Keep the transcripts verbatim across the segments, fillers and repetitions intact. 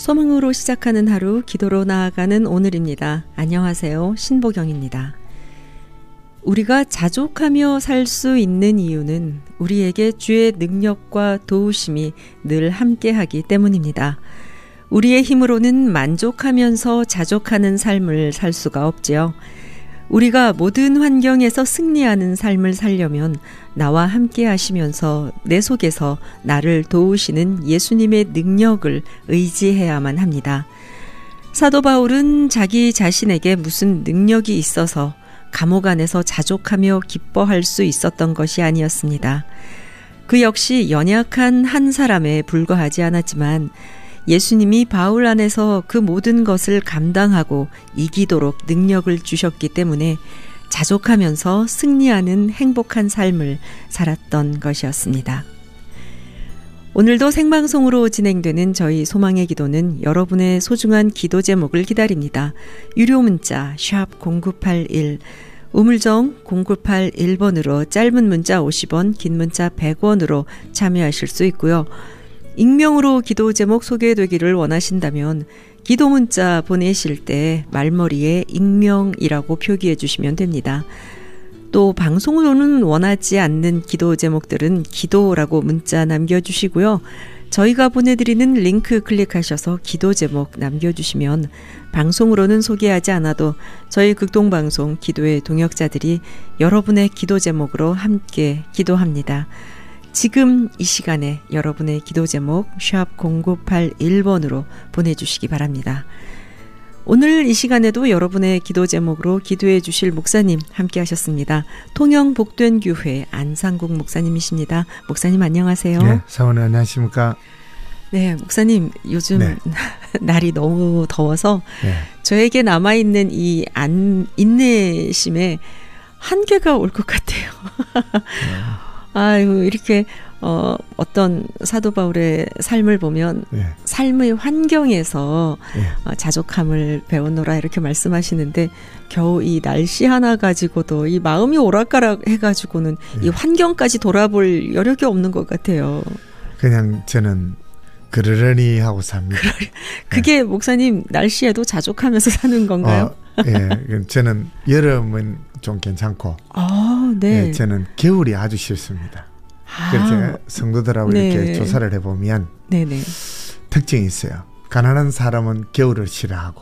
소망으로 시작하는 하루, 기도로 나아가는 오늘입니다. 안녕하세요. 신보경입니다. 우리가 자족하며 살 수 있는 이유는 우리에게 주의 능력과 도우심이 늘 함께하기 때문입니다. 우리의 힘으로는 만족하면서 자족하는 삶을 살 수가 없지요. 우리가 모든 환경에서 승리하는 삶을 살려면 나와 함께 하시면서 내 속에서 나를 도우시는 예수님의 능력을 의지해야만 합니다. 사도 바울은 자기 자신에게 무슨 능력이 있어서 감옥 안에서 자족하며 기뻐할 수 있었던 것이 아니었습니다. 그 역시 연약한 한 사람에 불과하지 않았지만 예수님이 바울 안에서 그 모든 것을 감당하고 이기도록 능력을 주셨기 때문에 자족하면서 승리하는 행복한 삶을 살았던 것이었습니다. 오늘도 생방송으로 진행되는 저희 소망의 기도는 여러분의 소중한 기도 제목을 기다립니다. 유료 문자 샵 공구팔일, 우물정 공구팔일 번으로 짧은 문자 오십 원, 긴 문자 백 원으로 참여하실 수 있고요. 익명으로 기도 제목 소개되기를 원하신다면 기도 문자 보내실 때 말머리에 익명이라고 표기해 주시면 됩니다. 또 방송으로는 원하지 않는 기도 제목들은 기도라고 문자 남겨주시고요. 저희가 보내드리는 링크 클릭하셔서 기도 제목 남겨주시면 방송으로는 소개하지 않아도 저희 극동방송 기도의 동역자들이 여러분의 기도 제목으로 함께 기도합니다. 지금 이 시간에 여러분의 기도 제목 샵 공구팔일 번으로 보내주시기 바랍니다. 오늘 이 시간에도 여러분의 기도 제목으로 기도해 주실 목사님 함께 하셨습니다. 통영 복된 교회 안상국 목사님이십니다. 목사님 안녕하세요. 네, 사원님 안녕하십니까? 네, 목사님 요즘 네. 날이 너무 더워서 네. 저에게 남아있는 이 안, 인내심에 한계가 올 것 같아요. 네. 아유, 이렇게 어, 어떤 사도 바울의 삶을 보면 네. 삶의 환경에서 네. 어, 자족함을 배우노라 이렇게 말씀하시는데 겨우 이 날씨 하나 가지고도 이 마음이 오락가락 해가지고는 네. 이 환경까지 돌아볼 여력이 없는 것 같아요. 그냥 저는 그러려니 하고 삽니다. 그게 네. 목사님 날씨에도 자족하면서 사는 건가요? 어, 예, 저는 여름은 좀 괜찮고 아, 네. 예, 저는 겨울이 아주 싫습니다. 아, 그래서 제가 성도들하고 네. 이렇게 조사를 해보면 네네. 특징이 있어요. 가난한 사람은 겨울을 싫어하고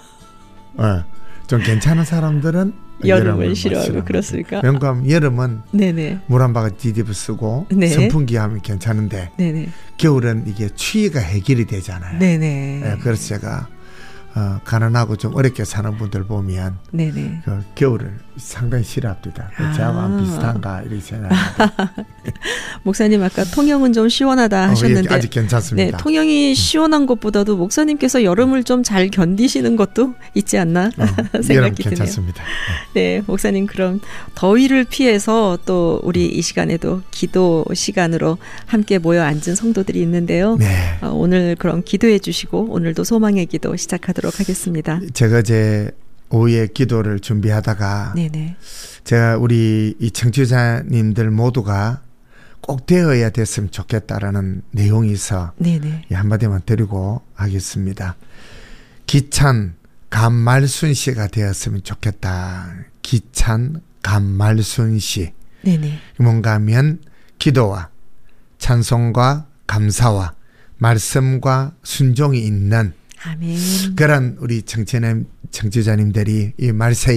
어, 좀 괜찮은 사람들은 여름을 싫어하고 그렇습니까? 왜냐하면 여름은 네네. 물 한 바가지 뒤집어 쓰고 네. 선풍기 하면 괜찮은데 네네. 겨울은 이게 추위가 해결이 되잖아요. 네네. 네, 그래서 제가 어, 가난하고 좀 어렵게 사는 분들 보면 네네. 그 겨울을 상당히 싫어합니다. 아. 저하고 안 비슷한가 이렇게 생각합니다. 목사님 아까 통영은 좀 시원하다 하셨는데 어, 아직 괜찮습니다. 네, 통영이 시원한 것보다도 목사님께서 여름을 좀 잘 견디시는 것도 있지 않나 어, 생각이 여름 드네요. 괜찮습니다. 네, 목사님 그럼 더위를 피해서 또 우리 이 시간에도 기도 시간으로 함께 모여 앉은 성도들이 있는데요. 네. 어, 오늘 그럼 기도해 주시고 오늘도 소망의 기도 시작하도록 하겠습니다. 제가 제 오후에 기도를 준비하다가 네네. 제가 우리 이 청취자님들 모두가 꼭 되어야 됐으면 좋겠다라는 내용이 있어 네네. 한마디만 드리고 하겠습니다. 기찬 감말순시가 되었으면 좋겠다. 기찬 감말순시. 네네. 뭔가 하면 기도와 찬송과 감사와 말씀과 순종이 있는 아멘. 그런 우리 청취자님, 청취자님들이 이 말세